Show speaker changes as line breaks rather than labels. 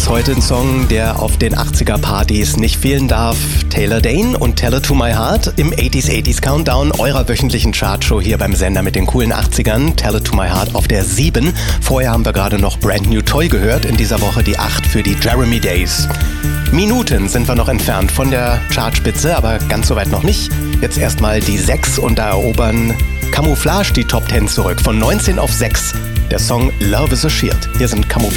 Platz. Heute ein Song, der auf den 80er-Partys nicht fehlen darf. Taylor Dayne und Tell It To My Heart im 80s Countdown eurer wöchentlichen Chartshow hier beim Sender mit den coolen 80ern. Tell It To My Heart auf der 7. Vorher haben wir gerade noch Brand New Toy gehört. In dieser Woche die 8 für die Jeremy Days. Minuten sind wir noch entfernt von der Chartspitze, aber ganz so weit noch nicht. Jetzt erstmal die 6 und da erobern Camouflage die Top 10 zurück. Von 19 auf 6. Der Song Love Is A Shield. Hier sind Camouflage.